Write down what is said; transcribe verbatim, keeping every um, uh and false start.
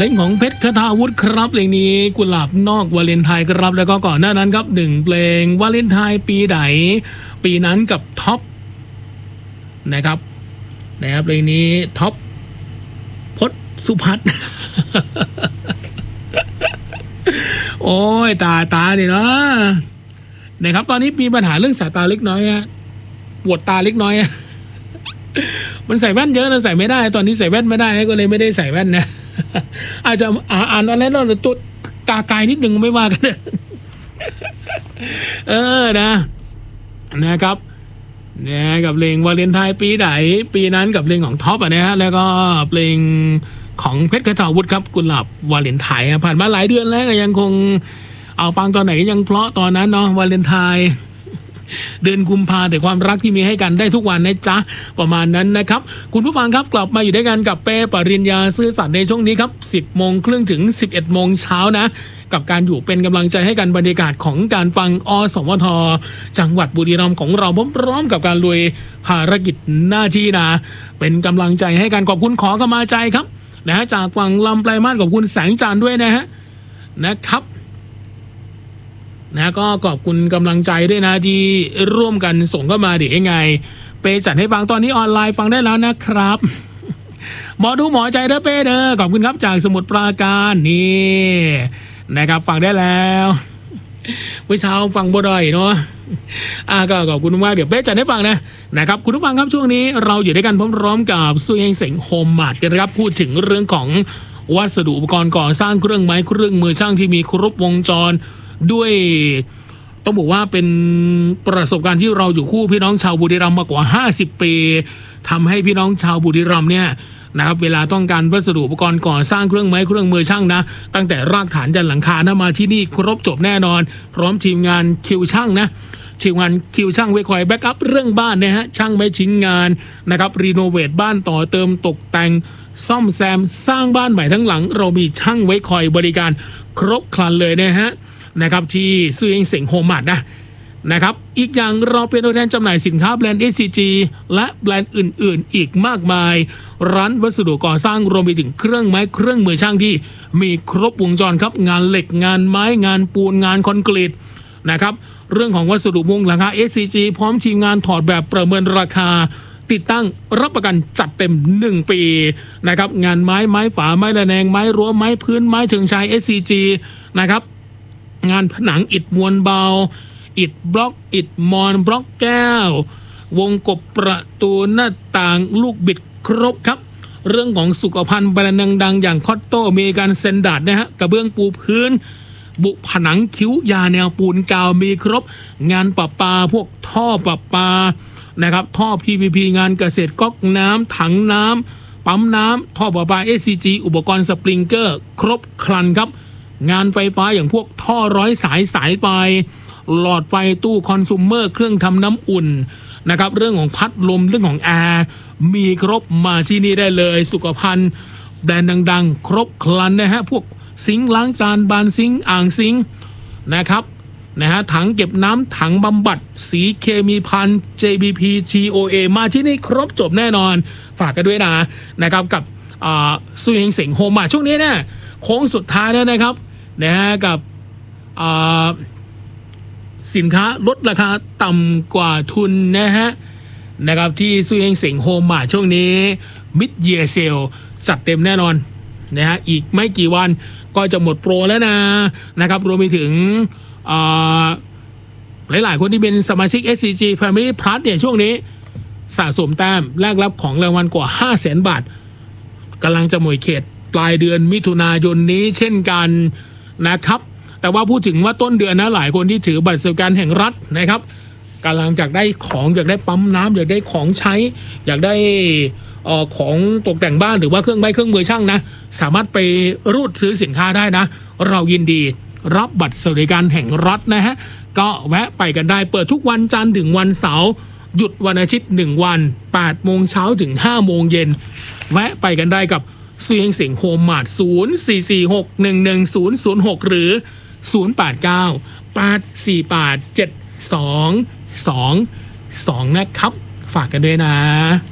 เพลงของเพชรคทาวุฒิครับเพลงนี้กุหลาบนอกวาเลนไทน์ครับแล้วก็ก่อนหน้านั้นครับหนึ่งเพลงวาเลนไทน์ปีไหนปีนั้นกับท็อปนะครับนะครับเพลงนี้ท็อปพจน์สุพัฒน์ โอ้ยตาตาเนี่ยเนาะนะครับตอนนี้มีปัญหาเรื่องสายตาเล็กน้อยฮะปวดตาเล็กน้อย มันใส่แว่นเยอะแล้วใส่ไม่ได้ตอนนี้ใส่แว่นไม่ได้ก็เลยไม่ได้ใส่แว่นนะอาจจะอ่านอะไรแล้วตัวตากายนิดนึงไม่ว่ากันเออนะนะครับเนี่ยกับเพลงวาเลนไทน์ปีไหนปีนั้นกับเพลงของท็อปอ่ะนะฮะแล้วก็เพลงของเพชรคทาวุฒิครับกุหลาบวาเลนไทน์ผ่านมาหลายเดือนแล้วก็ยังคงเอาฟังตอนไหนยังเพราะตอนนั้นเนาะวาเลนไทน์เดือนกุมภาแต่ความรักที่มีให้กันได้ทุกวันนะจ๊ะประมาณนั้นนะครับคุณผู้ฟังครับกลับมาอยู่ด้วยกันกับเป้ปริญญาซื่อสัตย์ในช่วงนี้ครับสิบโมงครึ่งถึงสิบเอ็ดโมงเช้านะกับการอยู่เป็นกำลังใจให้กันบรรยากาศของการฟังอสมทจังหวัดบุรีรัมย์ของเราพร้อมๆกับการลุยภารกิจหน้าที่นะเป็นกำลังใจให้กันขอบคุณขอกำลังใจครับนะฮะจากฝั่งลำปลายมาสขอบคุณแสงจันทร์ด้วยนะฮะนะครับนะก็ขอบคุณกำลังใจด้วยนะที่ร่วมกันส่งเข้ามาเดี๋ยวยังไงเปจัดให้ฟังตอนนี้ออนไลน์ฟังได้แล้วนะครับหมอดูหมอใจเด้อเป้เด้อขอบคุณครับจากสมุทรปราการนี่นะครับฟังได้แล้วเมื่อเช้าฟังบ่ได้เนาะอ่าก็ขอบคุณมากเดี๋ยวเป้จัดให้ฟังนะนะครับคุณผู้ฟังครับช่วงนี้เราอยู่ด้วยกันพร้อมๆกับซุยเฮงเส็งโฮมมาร์ทกันนะครับพูดถึงเรื่องของวัสดุอุปกรณ์ก่อสร้างเครื่องไม้เครื่องมือช่างที่มีครบวงจรด้วยต้องบอกว่าเป็นประสบการณ์ที่เราอยู่คู่พี่น้องชาวบุรีรัมย์มากว่าห้าสิบปีทำให้พี่น้องชาวบุรีรัมย์เนี่ยนะครับเวลาต้องการวัสดุอุปกรณ์ก่อสร้างเครื่องไม้เครื่องมือช่างนะตั้งแต่รากฐานยันหลังคานะมาที่นี่ครบจบแน่นอนพร้อมทีมงานคิวช่างนะทีมงานคิวช่างไว้คอยแบ็กอัพเรื่องบ้านนะฮะช่างไม่ชิ้นงานนะครับรีโนเวทบ้านต่อเติมตกแต่งซ่อมแซมสร้างบ้านใหม่ทั้งหลังเรามีช่างไว้คอยบริการครบครันเลยนะฮะนะครับที่ซุยเฮงเส็งโฮมมาร์ทนะนะครับอีกอย่างเราเป็นตัวแทนจำหน่ายสินค้าแบรนด์ เอส ซี จี และแบรนด์อื่นๆอีกมากมายร้านวัสดุก่อสร้างรวมไปถึงเครื่องไม้เครื่องมือช่างที่มีครบวงจรครับงานเหล็กงานไม้งานปูนงานคอนกรีตนะครับเรื่องของวัสดุมุงหลังคา เอส ซี จี พร้อมทีมงานถอดแบบประเมินราคาติดตั้งรับประกันจัดเต็มหนึ่งปีนะครับงานไม้ไม้ฝาไม้ระแนงไม้รั้วไม้พื้นไม้เชิงชาย เอส ซี จี นะครับงานผนังอิฐมวลเบาอิฐบล็อกอิฐมอนบล็อกแก้ววงกบประตูหน้าต่างลูกบิดครบครับเรื่องของสุขภัณฑ์แบรนด์ดังๆอย่างคอตโตอเมริกันเซนดาร์ดนะฮะกระเบื้องปูพื้นบุผนังคิ้วยาแนวปูนกาวมีครบงานประปาพวกท่อประปานะครับท่อ พี วี พี งานเกษตรก๊อกน้ำถังน้ำปั๊มน้ำท่อประปา เอส ซี จี อุปกรณ์สปริงเกอร์ครบครันครับงานไฟฟ้าอย่างพวกท่อร้อยสายสายไฟหลอดไฟตู้คอน sumer เครื่องทำน้ำอุ่นนะครับเรื่องของพัดลมเรื่องของแอร์มีครบมาที่นี่ได้เลยสุขภัณฑ์แบรนด์ดังๆครบครันนะฮะพวกซิงค์ล้างจานบานซิงค์อ่างซิงค์นะครับนะฮะถังเก็บน้ำถังบำบัดสีเคมีภัณฑ์ เจ บี พี ที โอ เอ มาที่นี่ครบจบแน่นอนฝากกันด้วยนะนะครับกับซุยเฮงเส็งโฮมมาช่วงนี้เนี่ยโค้งสุดท้ายแล้วนะครับนะฮะกับสินค้าลดราคาต่ำกว่าทุนนะฮะนะครับที่ซุยเฮงเส็งโฮมมาช่วงนี้มิดเยียร์เซลจัดเต็มแน่นอนนะฮะอีกไม่กี่วันก็จะหมดโปรแล้วนะนะครับรวมไปถึงหลายๆคนที่เป็นสมาชิก เอส ซี จี Family Plus เนี่ยช่วงนี้สะสมแต้มแลกรับของรางวัลกว่า ห้าแสน บาทกำลังจะหมดเขตปลายเดือนมิถุนายนนี้เช่นกันนะครับแต่ว่าพูดถึงว่าต้นเดือนนะหลายคนที่ถือบัตรสวัสดิการแห่งรัฐนะครับกำลังอยากได้ของอยากได้ปั๊มน้ำอยากได้ของใช้อยากได้เอ่อของตกแต่งบ้านหรือว่าเครื่องไม้เครื่องมือช่างนะสามารถไปรูดซื้อสินค้าได้นะเรายินดีรับบัตรสวัสดิการแห่งรัฐนะฮะก็แวะไปกันได้เปิดทุกวันจันทร์ถึงวันเสาร์หยุดวันอาทิตย์หนึ่งวัน แปดโมงเช้าถึง ห้าโมงเย็นแวะไปกันได้กับซุยเฮงเส็งโฮมมาร์ทศูนย์ สี่ สี่ หก หนึ่ง หนึ่ง ศูนย์ ศูนย์ หกหรือศูนย์ แปด เก้า แปด สี่ แปด เจ็ด สอง สอง สองนะครับฝากกันด้วยนะ